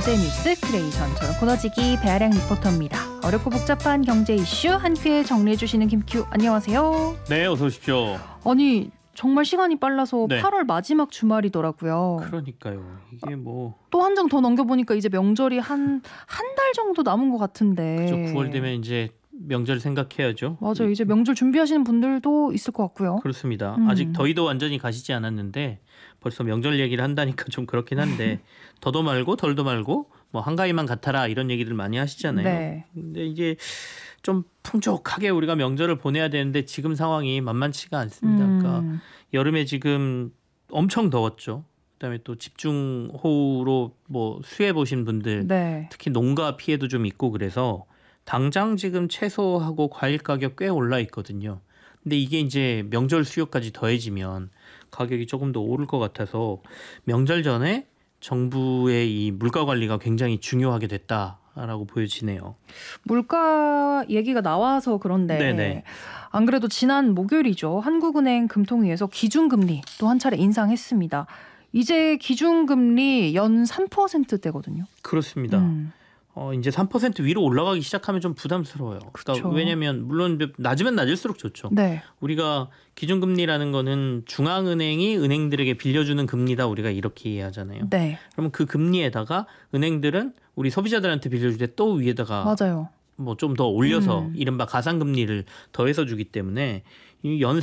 경제 뉴스 큐레이션, 저는 코너지기 배아량 리포터입니다. 어렵고 복잡한 경제 이슈 한 큐에 정리해 주시는 김큐, 안녕하세요. 네, 어서 오십시오. 아니 정말 시간이 빨라서 네. 8월 마지막 주말이더라고요. 그러니까요. 이게 뭐 또 한 장 더 넘겨보니까 이제 명절이 한 달 정도 남은 것 같은데. 그죠, 9월 되면 이제 명절 생각해야죠. 맞아요. 이제 명절 준비하시는 분들도 있을 것 같고요. 그렇습니다. 아직 더위도 완전히 가시지 않았는데 벌써 명절 얘기를 한다니까 좀 그렇긴 한데 더도 말고 덜도 말고 뭐 한가위만 같아라 이런 얘기들 많이 하시잖아요. 네. 근데 이게 좀 풍족하게 우리가 명절을 보내야 되는데 지금 상황이 만만치가 않습니다. 그러니까 여름에 지금 엄청 더웠죠. 그다음에 또 집중호우로 뭐 수해 보신 분들 네. 특히 농가 피해도 좀 있고 그래서 당장 지금 채소하고 과일 가격 꽤 올라 있거든요. 근데 이게 이제 명절 수요까지 더해지면 가격이 조금 더 오를 것 같아서 명절 전에 정부의 이 물가 관리가 굉장히 중요하게 됐다라고 보여지네요. 물가 얘기가 나와서 그런데 네네. 안 그래도 지난 목요일이죠. 한국은행 금통위에서 기준금리 또 한 차례 인상했습니다. 이제 기준금리 연 3%대거든요. 그렇습니다. 이제 3% 위로 올라가기 시작하면 좀 부담스러워요. 그러니까 왜냐하면 물론 낮으면 낮을수록 좋죠. 네. 우리가 기준금리라는 거는 중앙은행이 은행들에게 빌려주는 금리다 우리가 이렇게 이해하잖아요. 네. 그러면 그 금리에다가 은행들은 우리 소비자들한테 빌려줄 때 또 위에다가 맞아요. 뭐 좀 더 올려서 이른바 가상금리를 더해서 주기 때문에 이 연